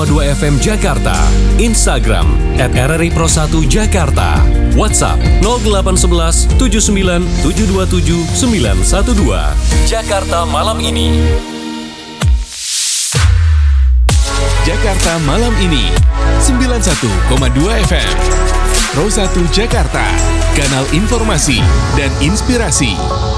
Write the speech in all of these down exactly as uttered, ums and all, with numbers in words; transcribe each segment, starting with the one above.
koma dua F M Jakarta, Instagram at R R I Pro satu Jakarta, WhatsApp nol delapan satu satu tujuh sembilan tujuh dua tujuh sembilan satu dua. Jakarta Malam Ini. Jakarta Malam Ini sembilan puluh satu koma dua F M Pro satu Jakarta, kanal informasi dan inspirasi.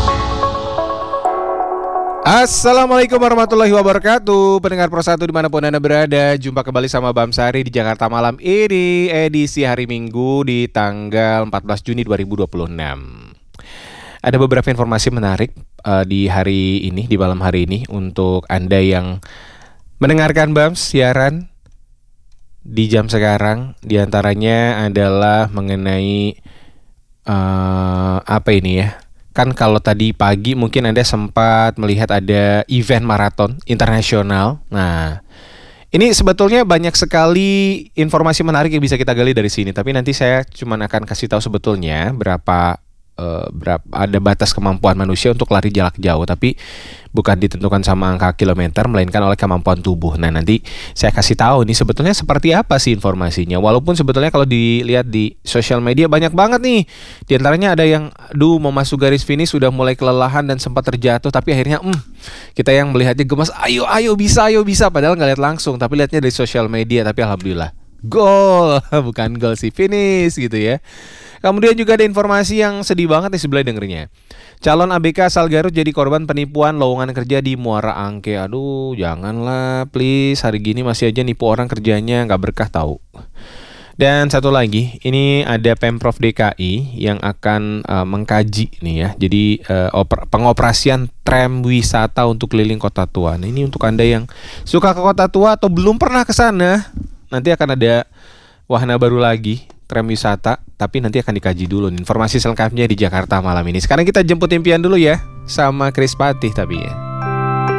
Assalamualaikum warahmatullahi wabarakatuh. Pendengar Pro satu dimanapun Anda berada, jumpa kembali sama Bam Sari di Jakarta Malam Ini, edisi hari Minggu di tanggal empat belas Juni dua ribu dua puluh enam. Ada beberapa informasi menarik uh, di hari ini, di malam hari ini untuk Anda yang mendengarkan Bam siaran di jam sekarang. Di antaranya adalah mengenai uh, apa ini ya? Kan kalau tadi pagi mungkin Anda sempat melihat ada event maraton internasional. Nah, ini sebetulnya banyak sekali informasi menarik yang bisa kita gali dari sini. Tapi nanti saya cuma akan kasih tahu sebetulnya berapa Uh, berapa ada batas kemampuan manusia untuk lari jarak jauh, tapi bukan ditentukan sama angka kilometer, melainkan oleh kemampuan tubuh. Nah, nanti saya kasih tahu nih sebetulnya seperti apa sih informasinya. Walaupun sebetulnya kalau dilihat di sosial media banyak banget nih. Di antaranya ada yang duh mau masuk garis finish sudah mulai kelelahan dan sempat terjatuh, tapi akhirnya hmm, kita yang melihatnya gemas, ayo ayo bisa ayo bisa, padahal nggak lihat langsung, tapi lihatnya dari sosial media. Tapi alhamdulillah gol, bukan gol sih, finish gitu ya. Kemudian juga ada informasi yang sedih banget nih sebelah dengernya. Calon A B K asal Garut jadi korban penipuan lowongan kerja di Muara Angke. Aduh, janganlah please, hari gini masih aja nipu orang kerjanya, nggak berkah tahu. Dan satu lagi, ini ada Pemprov D K I yang akan uh, mengkaji nih ya. Jadi uh, oper- pengoperasian tram wisata untuk keliling Kota Tua. Nah, ini untuk Anda yang suka ke Kota Tua atau belum pernah ke sana, nanti akan ada wahana baru lagi, tram wisata, tapi nanti akan dikaji dulu. Informasi selengkapnya di Jakarta Malam Ini. Sekarang kita jemput impian dulu ya, sama Chris Patih tapi ya.